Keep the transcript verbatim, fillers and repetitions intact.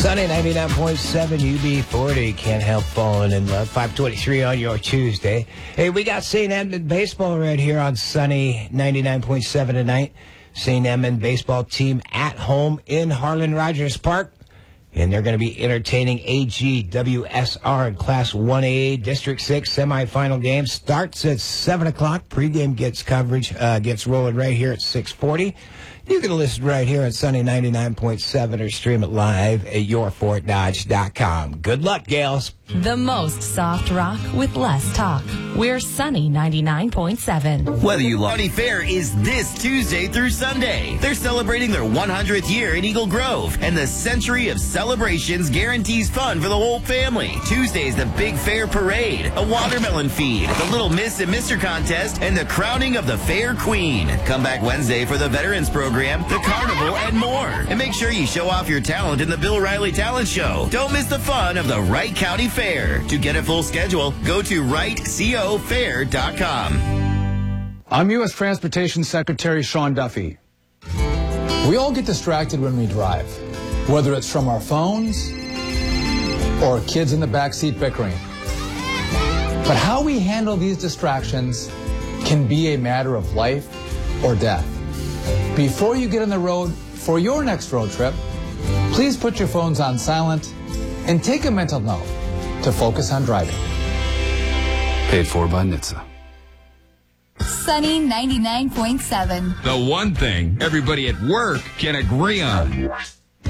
Sunny ninety-nine point seven U B forty. Can't help falling in love. five twenty-three on your Tuesday. Hey, we got Saint Edmund baseball right here on Sunny ninety-nine point seven tonight. Saint Edmund baseball team at home in Harlan Rogers Park. And they're going to be entertaining A G W S R in Class one A District six semifinal game. Starts at seven o'clock. Pregame gets coverage, uh, gets rolling right here at six forty. You can listen right here at Sunny ninety-nine point seven or stream it live at your fort dodge dot com. Good luck, gals. The most soft rock with less talk. We're Sunny ninety-nine point seven. Whether you love County Fair is this Tuesday through Sunday. They're celebrating their one hundredth year in Eagle Grove, and the century of celebrations guarantees fun for the whole family. Tuesday is the Big Fair Parade, a watermelon feed, the Little Miss and Mister Contest, and the crowning of the Fair Queen. Come back Wednesday for the Veterans Program, the Carnival, and more. And make sure you show off your talent in the Bill Riley Talent Show. Don't miss the fun of the Wright County Fair. To get a full schedule, go to wright co fair dot com. I'm U S Transportation Secretary Sean Duffy. We all get distracted when we drive, whether it's from our phones or kids in the backseat bickering. But how we handle these distractions can be a matter of life or death. Before you get on the road for your next road trip, please put your phones on silent and take a mental note to focus on driving. Paid for by N H T S A. Sunny ninety-nine point seven. The one thing everybody at work can agree on.